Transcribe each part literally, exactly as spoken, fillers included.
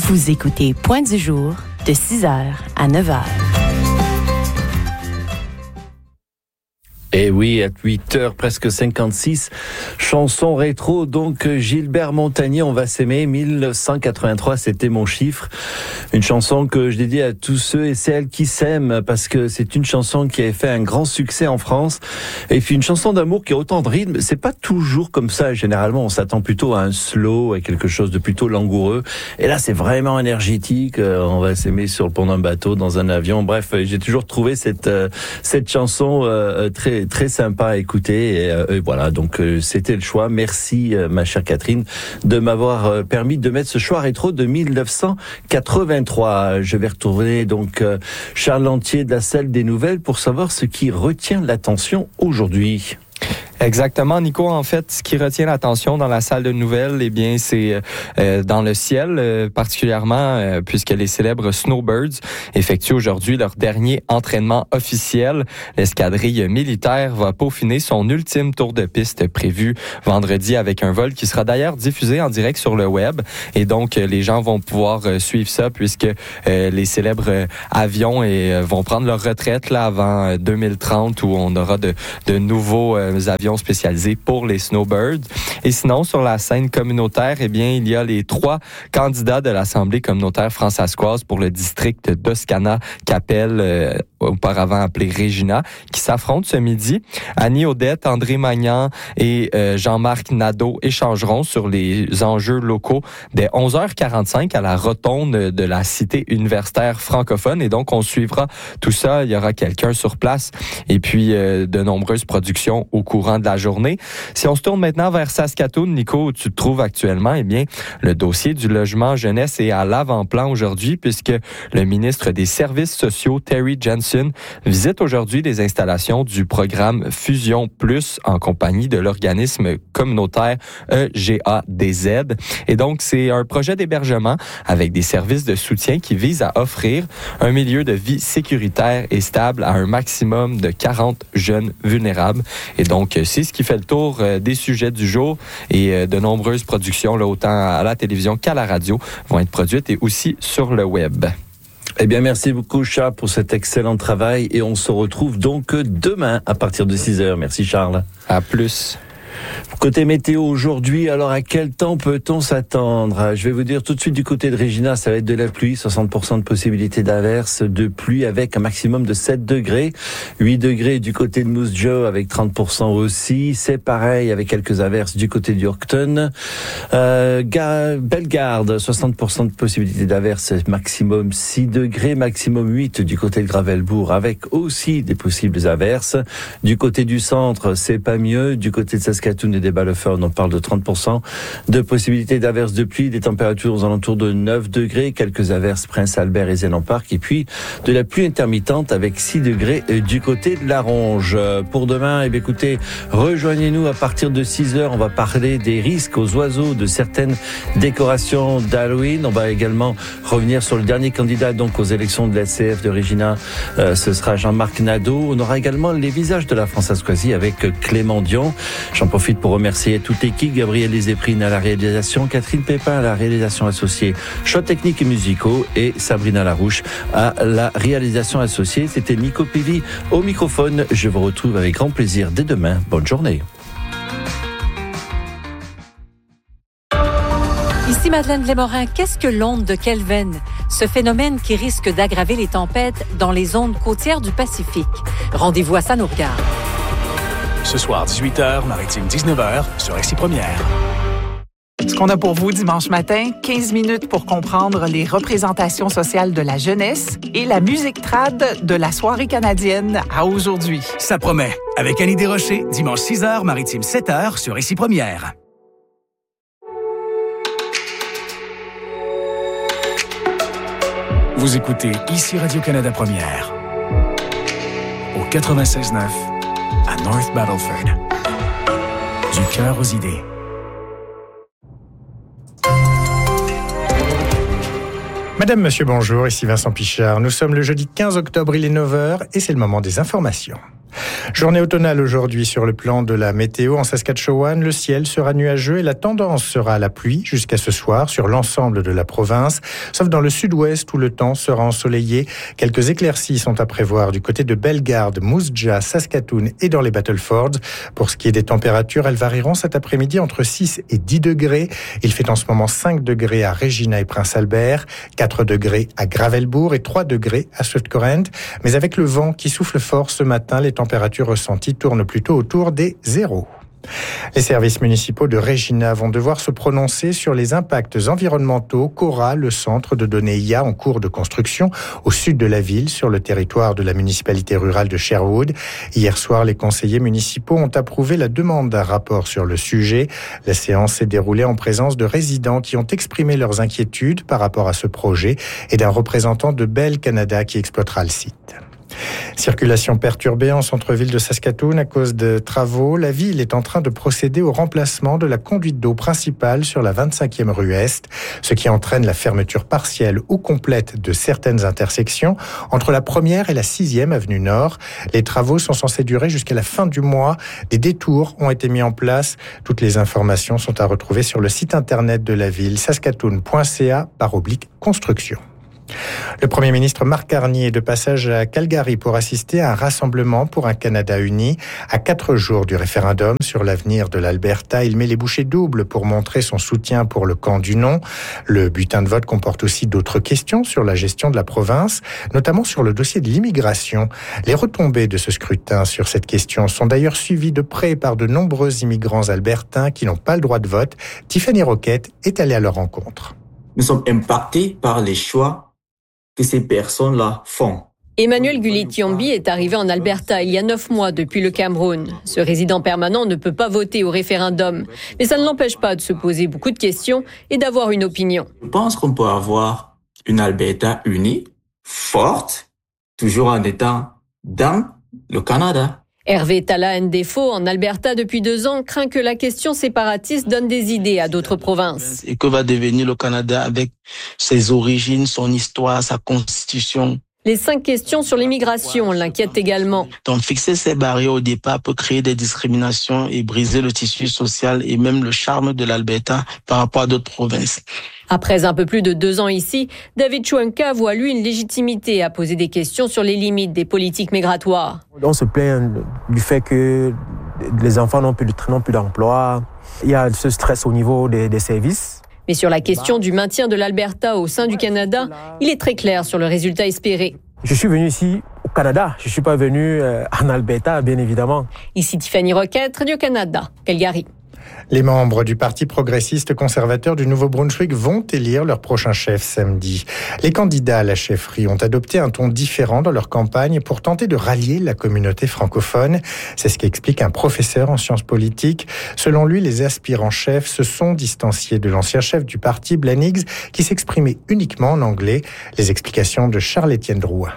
Vous écoutez Point du jour de six heures à neuf heures. Et oui, à huit heures, presque cinquante-six, chanson rétro, donc Gilbert Montagnier, On va s'aimer, mille neuf cent quatre-vingt-trois, c'était mon chiffre. Une chanson que je dédie à tous ceux et celles qui s'aiment, parce que c'est une chanson qui a fait un grand succès en France. Et puis une chanson d'amour qui a autant de rythme, c'est pas toujours comme ça. Généralement, on s'attend plutôt à un slow, à quelque chose de plutôt langoureux. Et là, c'est vraiment énergétique. On va s'aimer sur le pont d'un bateau, dans un avion. Bref, j'ai toujours trouvé cette, cette chanson très très sympa à écouter et, euh, et voilà, donc euh, c'était le choix. Merci euh, ma chère Catherine de m'avoir euh, permis de mettre ce choix rétro de mille neuf cent quatre-vingt-trois. Je vais retourner donc euh, Charles Lantier de la salle des nouvelles pour savoir ce qui retient l'attention aujourd'hui. Exactement, Nico. En fait, ce qui retient l'attention dans la salle de nouvelles, eh bien, c'est euh, dans le ciel, euh, particulièrement euh, puisque les célèbres Snowbirds effectuent aujourd'hui leur dernier entraînement officiel. L'escadrille militaire va peaufiner son ultime tour de piste prévu vendredi avec un vol qui sera d'ailleurs diffusé en direct sur le web. Et donc, euh, les gens vont pouvoir euh, suivre ça puisque euh, les célèbres euh, avions et, euh, vont prendre leur retraite là avant euh, deux mille trente où on aura de, de nouveaux euh, avions spécialisés pour les Snowbirds. Et sinon, sur la scène communautaire, eh bien, il y a les trois candidats de l'Assemblée communautaire françaiscoise pour le district d'Oscana-Capelle, euh, auparavant appelé Regina, qui s'affrontent ce midi. Annie Audette, André Magnan et euh, Jean-Marc Nadeau échangeront sur les enjeux locaux dès onze heures quarante-cinq à la rotonde de la cité universitaire francophone. Et donc, on suivra tout ça. Il y aura quelqu'un sur place et puis euh, de nombreuses productions au courant de la journée. Si on se tourne maintenant vers Saskatoon, Nico, où tu te trouves actuellement, eh bien, le dossier du logement jeunesse est à l'avant-plan aujourd'hui puisque le ministre des Services sociaux, Terry Jensen, visite aujourd'hui les installations du programme Fusion Plus en compagnie de l'organisme communautaire E G A D Z. Et donc, c'est un projet d'hébergement avec des services de soutien qui vise à offrir un milieu de vie sécuritaire et stable à un maximum de quarante jeunes vulnérables. Et donc, c'est ce qui fait le tour des sujets du jour et de nombreuses productions, là, autant à la télévision qu'à la radio, vont être produites et aussi sur le web. Eh bien, merci beaucoup, Charles, pour cet excellent travail et on se retrouve donc demain à partir de six heures. Merci, Charles. À plus. Côté météo aujourd'hui, alors à quel temps peut-on s'attendre? Je vais vous dire tout de suite du côté de Regina, ça va être de la pluie, soixante pour cent de possibilité d'averse, de pluie avec un maximum de sept degrés, huit degrés du côté de Moose Jaw avec trente pour cent aussi, c'est pareil avec quelques averses du côté d'Yorkton. Euh, Bellegarde, soixante pour cent de possibilité d'averse, maximum six degrés, maximum huit du côté de Gravelbourg avec aussi des possibles averses. Du côté du centre, c'est pas mieux, du côté de Saskatoon et des Ballefeuilles, on parle de trente pour cent de possibilités d'averses de pluie, des températures aux alentours de neuf degrés, quelques averses Prince-Albert et Zéland Park, et puis de la pluie intermittente avec six degrés du côté de la Ronge. Pour demain, eh bien, écoutez, rejoignez-nous à partir de six heures, on va parler des risques aux oiseaux de certaines décorations d'Halloween. On va également revenir sur le dernier candidat donc aux élections de la C F de Regina, euh, ce sera Jean-Marc Nadeau. On aura également les visages de la Françoise-Coisie avec Clément Dion. J'en profite pour remercier toute l'équipe, Gabriel Lézéprine à la réalisation, Catherine Pépin à la réalisation associée, choix techniques et musicaux et Sabrina Larouche à la réalisation associée. C'était Nico Pili au microphone. Je vous retrouve avec grand plaisir dès demain. Bonne journée. Ici Madeleine Lémorin, qu'est-ce que l'onde de Kelvin? Ce phénomène qui risque d'aggraver les tempêtes dans les zones côtières du Pacifique. Rendez-vous à ça nous regarde. Ce soir, dix-huit heures, Maritime dix-neuf heures, sur R C Première. Ce qu'on a pour vous dimanche matin, quinze minutes pour comprendre les représentations sociales de la jeunesse et la musique trad de la soirée canadienne à aujourd'hui. Ça promet. Avec Annie Desrochers, dimanche six heures, Maritime sept heures, sur R C Première. Vous écoutez ici Radio-Canada Première. Au quatre-vingt-seize neuf. À North Battleford. Du cœur aux idées. Madame, monsieur, bonjour, ici Vincent Pichard. Nous sommes le jeudi quinze octobre, il est neuf heures et c'est le moment des informations. Journée automnale aujourd'hui sur le plan de la météo en Saskatchewan. Le ciel sera nuageux et la tendance sera à la pluie jusqu'à ce soir sur l'ensemble de la province, sauf dans le sud-ouest où le temps sera ensoleillé. Quelques éclaircies sont à prévoir du côté de Bellegarde, Moose Jaw, Saskatoon et dans les Battlefords. Pour ce qui est des températures, elles varieront cet après-midi entre six et dix degrés. Il fait en ce moment cinq degrés à Regina et Prince-Albert, quatre degrés à Gravelbourg et trois degrés à South Current. Mais avec le vent qui souffle fort ce matin, les températures ressenties tournent plutôt autour des zéros. Les services municipaux de Regina vont devoir se prononcer sur les impacts environnementaux qu'aura le centre de données I A en cours de construction au sud de la ville, sur le territoire de la municipalité rurale de Sherwood. Hier soir, les conseillers municipaux ont approuvé la demande d'un rapport sur le sujet. La séance s'est déroulée en présence de résidents qui ont exprimé leurs inquiétudes par rapport à ce projet et d'un représentant de Bell Canada qui exploitera le site. Circulation perturbée en centre-ville de Saskatoon à cause de travaux. La ville est en train de procéder au remplacement de la conduite d'eau principale sur la vingt-cinquième rue Est, ce qui entraîne la fermeture partielle ou complète de certaines intersections entre la première et la sixième avenue Nord. Les travaux sont censés durer jusqu'à la fin du mois. Des détours ont été mis en place. Toutes les informations sont à retrouver sur le site internet de la ville, saskatoon point c a par oblique construction. Le Premier ministre Mark Carney est de passage à Calgary pour assister à un rassemblement pour un Canada uni. À quatre jours du référendum sur l'avenir de l'Alberta, il met les bouchées doubles pour montrer son soutien pour le camp du non. Le bulletin de vote comporte aussi d'autres questions sur la gestion de la province, notamment sur le dossier de l'immigration. Les retombées de ce scrutin sur cette question sont d'ailleurs suivies de près par de nombreux immigrants albertains qui n'ont pas le droit de vote. Tiffany Roquette est allée à leur rencontre. Nous sommes impactés par les choix que ces personnes-là font. Emmanuel Gully-Tiombi est arrivé en Alberta il y a neuf mois depuis le Cameroun. Ce résident permanent ne peut pas voter au référendum, mais ça ne l'empêche pas de se poser beaucoup de questions et d'avoir une opinion. Je pense qu'on peut avoir une Alberta unie, forte, toujours en étant dans le Canada. Hervé Tala Ndefo, en Alberta depuis deux ans, craint que la question séparatiste donne des idées à d'autres provinces. Et que va devenir le Canada avec ses origines, son histoire, sa constitution? Les cinq questions sur l'immigration l'inquiètent également. Donc fixer ces barrières au départ peut créer des discriminations et briser le tissu social et même le charme de l'Alberta par rapport à d'autres provinces. Après un peu plus de deux ans ici, David Chouenka voit lui une légitimité à poser des questions sur les limites des politiques migratoires. On se plaint du fait que les enfants n'ont plus, n'ont plus d'emploi. Il y a ce stress au niveau des, des services. Mais sur la question du maintien de l'Alberta au sein du Canada, il est très clair sur le résultat espéré. Je suis venu ici au Canada, je ne suis pas venu en Alberta, bien évidemment. Ici Tiffany Roquette, Radio-Canada, Calgary. Les membres du Parti progressiste conservateur du Nouveau-Brunswick vont élire leur prochain chef samedi. Les candidats à la chefferie ont adopté un ton différent dans leur campagne pour tenter de rallier la communauté francophone. C'est ce qu'explique un professeur en sciences politiques. Selon lui, les aspirants chefs se sont distanciés de l'ancien chef du parti, Blaine Higgs, qui s'exprimait uniquement en anglais. Les explications de Charles-Étienne Drouin.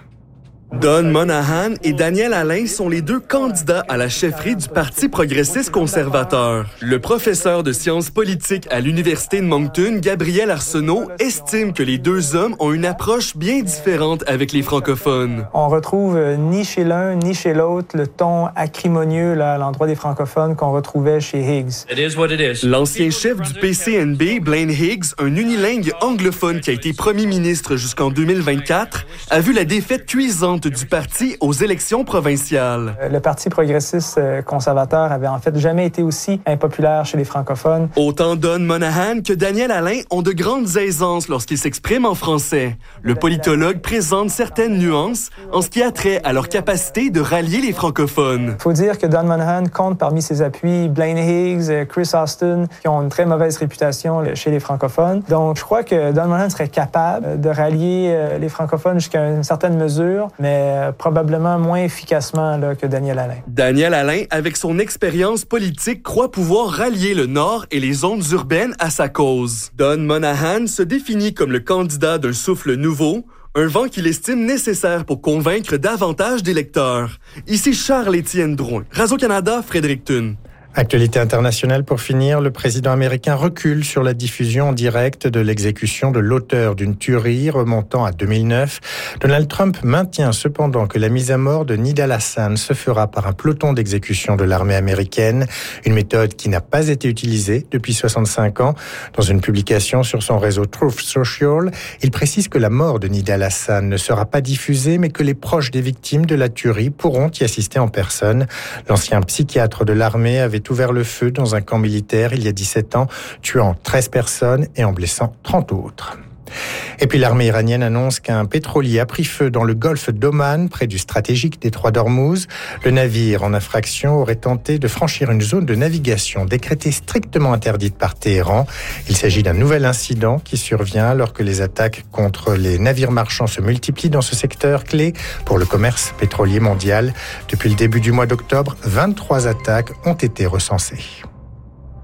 Don Monahan et Daniel Alain sont les deux candidats à la chefferie du Parti progressiste conservateur. Le professeur de sciences politiques à l'Université de Moncton, Gabriel Arsenault, estime que les deux hommes ont une approche bien différente avec les francophones. On retrouve ni chez l'un ni chez l'autre le ton acrimonieux là, à l'endroit des francophones qu'on retrouvait chez Higgs. It is what it is. L'ancien chef du P C N B, Blaine Higgs, un unilingue anglophone qui a été premier ministre jusqu'en deux mille vingt-quatre, a vu la défaite cuisante du parti aux élections provinciales. Le Parti progressiste conservateur avait en fait jamais été aussi impopulaire chez les francophones. Autant Don Monahan que Daniel Alain ont de grandes aisances lorsqu'ils s'expriment en français. Le politologue présente certaines nuances en ce qui a trait à leur capacité de rallier les francophones. Il faut dire que Don Monahan compte parmi ses appuis Blaine Higgs, Chris Austin, qui ont une très mauvaise réputation chez les francophones. Donc, je crois que Don Monahan serait capable de rallier les francophones jusqu'à une certaine mesure, mais probablement moins efficacement là, que Daniel Alain. Daniel Alain, avec son expérience politique, croit pouvoir rallier le Nord et les zones urbaines à sa cause. Don Monahan se définit comme le candidat d'un souffle nouveau, un vent qu'il estime nécessaire pour convaincre davantage d'électeurs. Ici Charles-Étienne Drouin, Radio-Canada, Fredericton. Actualité internationale pour finir, le président américain recule sur la diffusion en direct de l'exécution de l'auteur d'une tuerie remontant à deux mille neuf. Donald Trump maintient cependant que la mise à mort de Nidal Hasan se fera par un peloton d'exécution de l'armée américaine, une méthode qui n'a pas été utilisée depuis soixante-cinq ans. Dans une publication sur son réseau Truth Social, il précise que la mort de Nidal Hasan ne sera pas diffusée, mais que les proches des victimes de la tuerie pourront y assister en personne. L'ancien psychiatre de l'armée avait ouvert le feu dans un camp militaire il y a dix-sept ans, tuant treize personnes et en blessant trente autres. Et puis l'armée iranienne annonce qu'un pétrolier a pris feu dans le golfe d'Oman, près du stratégique détroit d'Ormuz. Le navire en infraction aurait tenté de franchir une zone de navigation décrétée strictement interdite par Téhéran. Il s'agit d'un nouvel incident qui survient alors que les attaques contre les navires marchands se multiplient dans ce secteur clé pour le commerce pétrolier mondial. Depuis le début du mois d'octobre, vingt-trois attaques ont été recensées.